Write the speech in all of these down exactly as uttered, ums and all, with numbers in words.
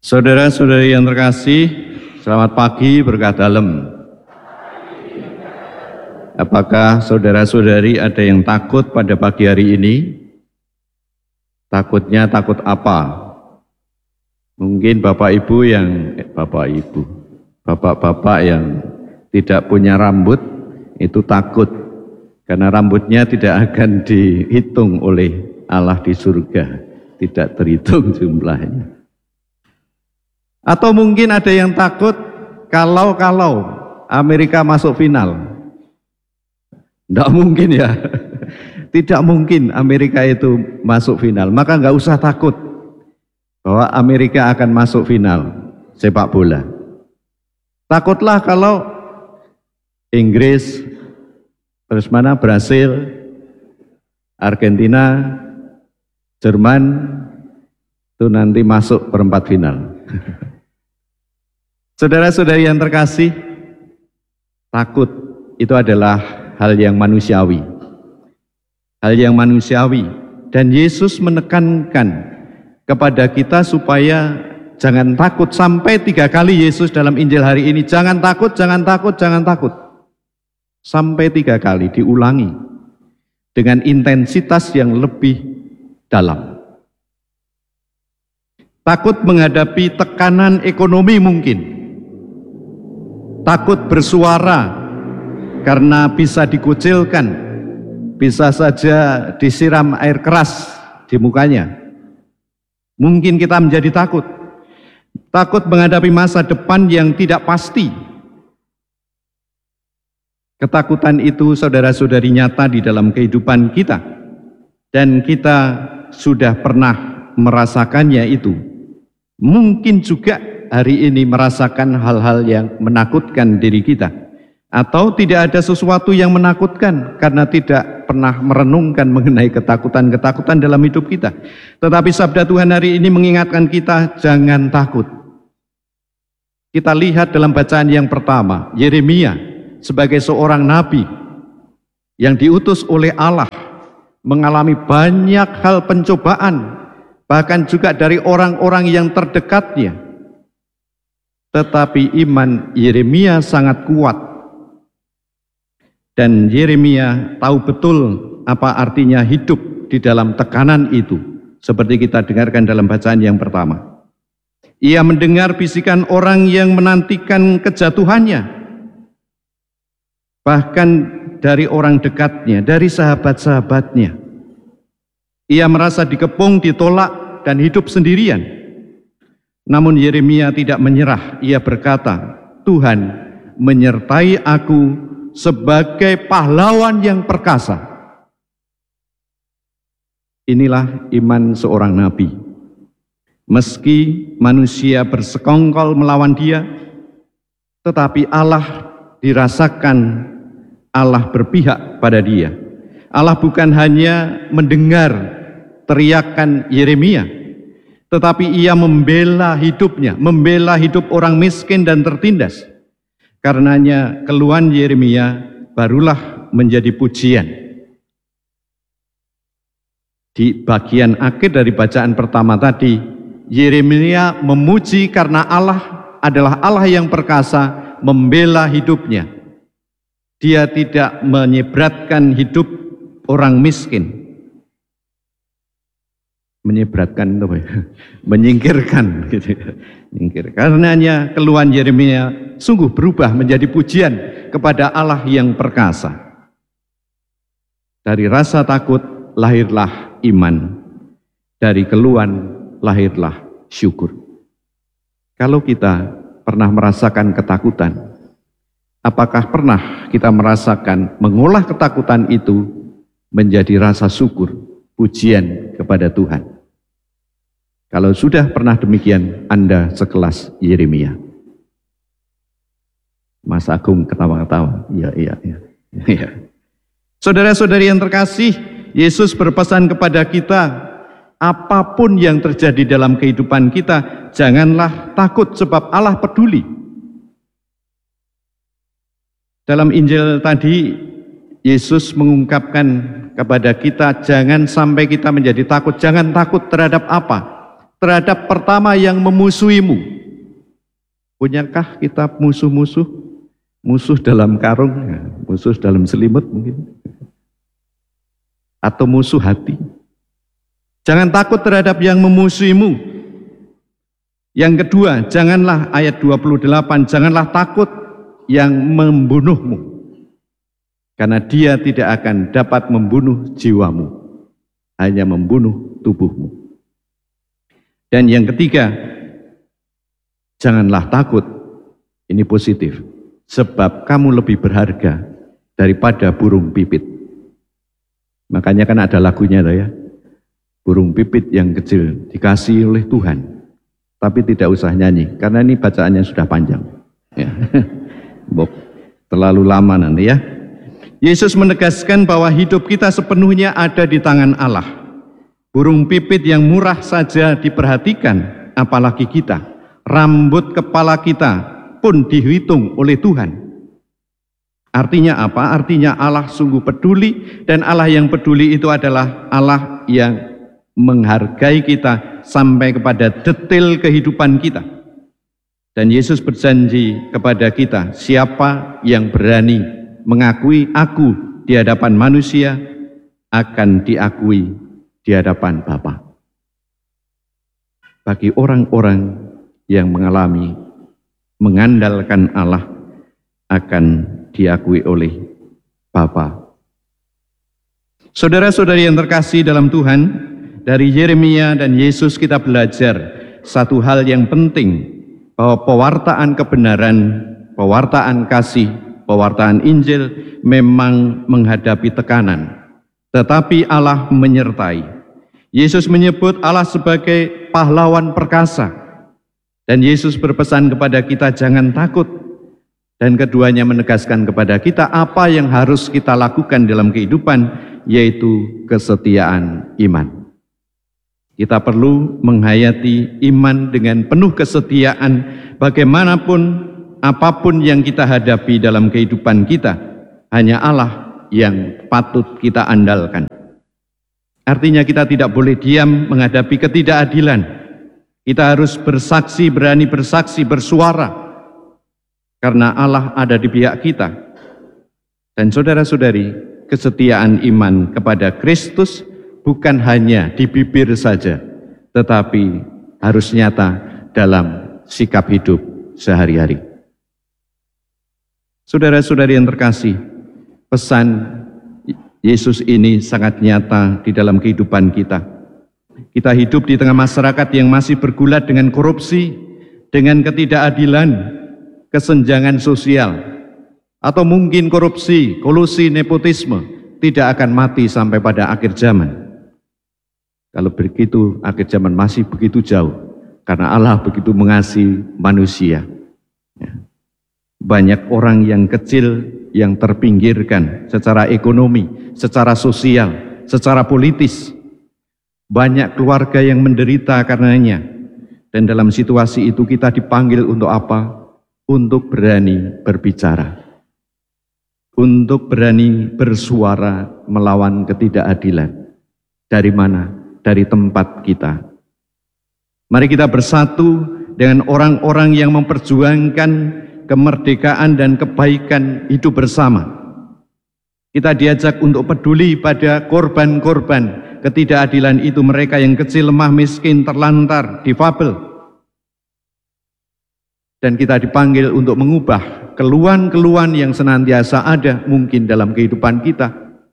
Saudara-saudari yang terkasih, selamat pagi berkah dalam. Apakah saudara-saudari ada yang takut pada pagi hari ini? Takutnya takut apa? Mungkin Bapak Ibu yang eh, Bapak Ibu, Bapak-bapak yang tidak punya rambut itu takut karena rambutnya tidak akan dihitung oleh Allah di surga, tidak terhitung jumlahnya. Atau mungkin ada yang takut kalau-kalau Amerika masuk final. Tidak mungkin ya, tidak mungkin Amerika itu masuk final. Maka nggak usah takut bahwa Amerika akan masuk final sepak bola. Takutlah kalau Inggris, terus mana Brasil, Argentina, Jerman itu nanti masuk perempat final. Saudara-saudari yang terkasih, takut itu adalah hal yang manusiawi. Hal yang manusiawi. Dan Yesus menekankan kepada kita supaya jangan takut. Sampai tiga kali Yesus dalam Injil hari ini, jangan takut, jangan takut, jangan takut. Sampai tiga kali diulangi dengan intensitas yang lebih dalam. Takut menghadapi tekanan ekonomi mungkin. Takut bersuara karena bisa dikucilkan, bisa saja disiram air keras di mukanya. Mungkin kita menjadi takut. Takut menghadapi masa depan yang tidak pasti. Ketakutan itu saudara-saudari nyata di dalam kehidupan kita. Dan kita sudah pernah merasakannya itu. Mungkin juga hari ini merasakan hal-hal yang menakutkan diri kita. Atau tidak ada sesuatu yang menakutkan karena tidak pernah merenungkan mengenai ketakutan-ketakutan dalam hidup kita. Tetapi sabda Tuhan hari ini mengingatkan kita, jangan takut. Kita lihat dalam bacaan yang pertama, Yeremia sebagai seorang nabi yang diutus oleh Allah mengalami banyak hal pencobaan, bahkan juga dari orang-orang yang terdekatnya. Tetapi iman Yeremia sangat kuat. Dan Yeremia tahu betul apa artinya hidup di dalam tekanan itu. Seperti kita dengarkan dalam bacaan yang pertama. Ia mendengar bisikan orang yang menantikan kejatuhannya. Bahkan dari orang dekatnya, dari sahabat-sahabatnya. Ia merasa dikepung, ditolak, dan hidup sendirian. Namun Yeremia tidak menyerah. Ia berkata, Tuhan menyertai aku sebagai pahlawan yang perkasa. Inilah iman seorang nabi. Meski manusia bersekongkol melawan dia, tetapi Allah dirasakan, Allah berpihak pada dia. Allah bukan hanya mendengar teriakan Yeremia, tetapi ia membela hidupnya, membela hidup orang miskin dan tertindas. Karenanya keluhan Yeremia barulah menjadi pujian. Di bagian akhir dari bacaan pertama tadi, Yeremia memuji karena Allah adalah Allah yang perkasa membela hidupnya. Dia tidak menyebratkan hidup orang miskin. Menyebratkan apa ya? Menyingkirkan gitu. Menyingkir. Karenanya keluhan Yeremia sungguh berubah menjadi pujian kepada Allah yang perkasa. Dari rasa takut lahirlah iman. Dari keluhan lahirlah syukur. Kalau kita pernah merasakan ketakutan, apakah pernah kita merasakan mengolah ketakutan itu menjadi rasa syukur, pujian kepada Tuhan? Kalau sudah pernah demikian, Anda sekelas Yeremia. Mas Agung ketawa-ketawa. Iya, iya, iya. Ya. Saudara-saudari yang terkasih, Yesus berpesan kepada kita, apapun yang terjadi dalam kehidupan kita, janganlah takut sebab Allah peduli. Dalam Injil tadi, Yesus mengungkapkan kepada kita, jangan sampai kita menjadi takut. Jangan takut terhadap apa? terhadap pertama yang memusuhimu. Punyakah kita musuh-musuh? Musuh dalam karung, musuh dalam selimut mungkin. Atau musuh hati. Jangan takut terhadap yang memusuhimu. Yang kedua, janganlah, ayat dua puluh delapan, janganlah takut yang membunuhmu. Karena dia tidak akan dapat membunuh jiwamu, hanya membunuh tubuhmu. Dan yang ketiga, janganlah takut, ini positif, sebab kamu lebih berharga daripada burung pipit. Makanya kan ada lagunya ya, burung pipit yang kecil dikasih oleh Tuhan, tapi tidak usah nyanyi, karena ini bacaannya sudah panjang. Ya. Terlalu lama nanti ya. Yesus menegaskan bahwa hidup kita sepenuhnya ada di tangan Allah. Burung pipit yang murah saja diperhatikan, apalagi kita. Rambut kepala kita pun dihitung oleh Tuhan. Artinya apa? Artinya Allah sungguh peduli, dan Allah yang peduli itu adalah Allah yang menghargai kita sampai kepada detail kehidupan kita. Dan Yesus berjanji kepada kita, siapa yang berani mengakui aku di hadapan manusia akan diakui di hadapan Bapa. Bagi orang-orang yang mengalami mengandalkan Allah akan diakui oleh Bapa. Saudara-saudari yang terkasih dalam Tuhan, dari Yeremia dan Yesus kita belajar satu hal yang penting, bahwa pewartaan kebenaran, pewartaan kasih, pewartaan Injil memang menghadapi tekanan, tetapi Allah menyertai. Yesus menyebut Allah sebagai pahlawan perkasa, dan Yesus berpesan kepada kita jangan takut, dan keduanya menegaskan kepada kita apa yang harus kita lakukan dalam kehidupan, yaitu kesetiaan iman. Kita perlu menghayati iman dengan penuh kesetiaan, bagaimanapun apapun yang kita hadapi dalam kehidupan kita, hanya Allah yang patut kita andalkan. Artinya kita tidak boleh diam menghadapi ketidakadilan. Kita harus bersaksi, berani bersaksi, bersuara, karena Allah ada di pihak kita. Dan saudara-saudari, kesetiaan iman kepada Kristus bukan hanya di bibir saja, tetapi harus nyata dalam sikap hidup sehari-hari. Saudara-saudari yang terkasih, pesan Yesus ini sangat nyata di dalam kehidupan kita. Kita hidup di tengah masyarakat yang masih bergulat dengan korupsi, dengan ketidakadilan, kesenjangan sosial, atau mungkin korupsi, kolusi, nepotisme tidak akan mati sampai pada akhir zaman. Kalau begitu, akhir zaman masih begitu jauh, karena Allah begitu mengasihi manusia. Banyak orang yang kecil yang terpinggirkan secara ekonomi, secara sosial, secara politis. Banyak keluarga yang menderita karenanya. Dan dalam situasi itu kita dipanggil untuk apa? Untuk berani berbicara. Untuk berani bersuara melawan ketidakadilan. Dari mana? Dari tempat kita. Mari kita bersatu dengan orang-orang yang memperjuangkan kemerdekaan dan kebaikan hidup bersama. Kita diajak untuk peduli pada korban-korban ketidakadilan itu, mereka yang kecil, lemah, miskin, terlantar, difabel. Dan kita dipanggil untuk mengubah keluhan-keluhan yang senantiasa ada mungkin dalam kehidupan kita,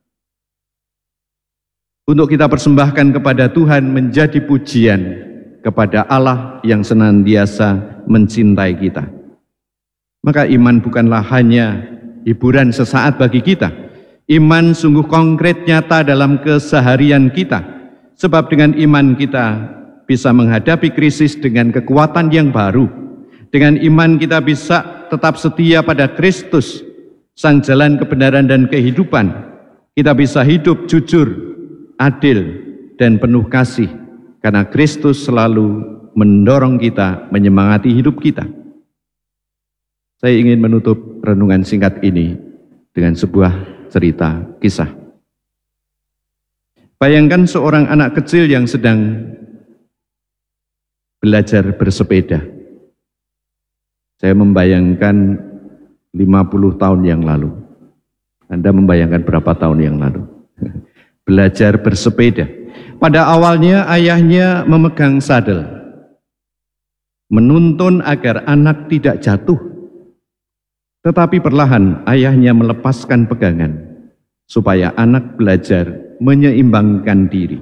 untuk kita persembahkan kepada Tuhan menjadi pujian kepada Allah yang senantiasa mencintai kita. Maka iman bukanlah hanya hiburan sesaat bagi kita. Iman sungguh konkret nyata dalam keseharian kita. Sebab dengan iman kita bisa menghadapi krisis dengan kekuatan yang baru. Dengan iman kita bisa tetap setia pada Kristus, sang jalan kebenaran dan kehidupan. Kita bisa hidup jujur, adil, dan penuh kasih, karena Kristus selalu mendorong kita, menyemangati hidup kita. Saya ingin menutup renungan singkat ini dengan sebuah cerita kisah. Bayangkan seorang anak kecil yang sedang belajar bersepeda. Saya membayangkan lima puluh tahun yang lalu. Anda membayangkan berapa tahun yang lalu? Belajar bersepeda. Pada awalnya ayahnya memegang sadel, menuntun agar anak tidak jatuh. Tetapi perlahan ayahnya melepaskan pegangan, supaya anak belajar menyeimbangkan diri.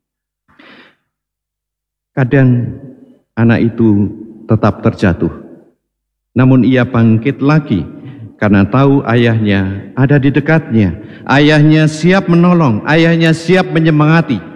Kadang anak itu tetap terjatuh, namun ia bangkit lagi karena tahu ayahnya ada di dekatnya. Ayahnya siap menolong, ayahnya siap menyemangati.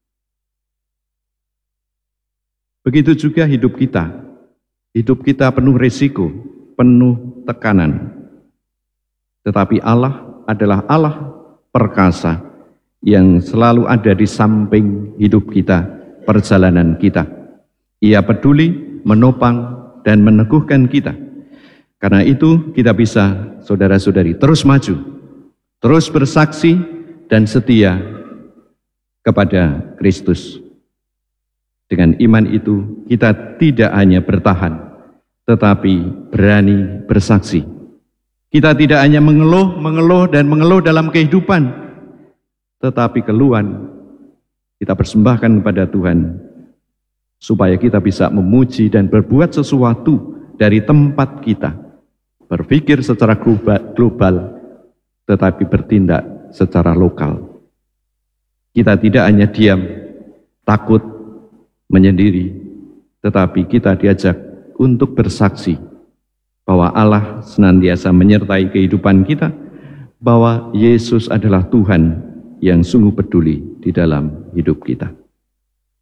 Begitu juga hidup kita. Hidup kita penuh risiko, penuh tekanan. Tetapi Allah adalah Allah perkasa yang selalu ada di samping hidup kita, perjalanan kita. Ia peduli, menopang, dan meneguhkan kita. Karena itu kita bisa, saudara-saudari, terus maju, terus bersaksi dan setia kepada Kristus. Dengan iman itu kita tidak hanya bertahan, tetapi berani bersaksi. Kita tidak hanya mengeluh, mengeluh, dan mengeluh dalam kehidupan, tetapi keluhan kita persembahkan kepada Tuhan, supaya kita bisa memuji dan berbuat sesuatu dari tempat kita. Berpikir secara global, tetapi bertindak secara lokal. Kita tidak hanya diam, takut, menyendiri, tetapi kita diajak untuk bersaksi bahwa Allah senantiasa menyertai kehidupan kita, bahwa Yesus adalah Tuhan yang sungguh peduli di dalam hidup kita.